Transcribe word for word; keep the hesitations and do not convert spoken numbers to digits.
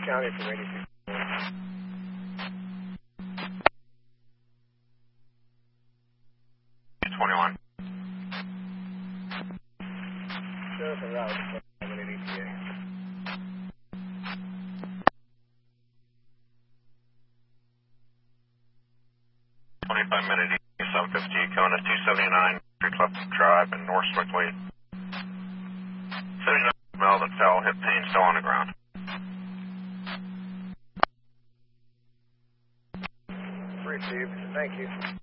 County for eighty-two. twenty-one. Show us a route. I'm in E T A. twenty-five minute east, seven fifty, Kona two seventy-nine, Tree Club Drive in North Swickley. seventy-nine Melvin fell, hit Payne, still on the ground. Received. Thank you.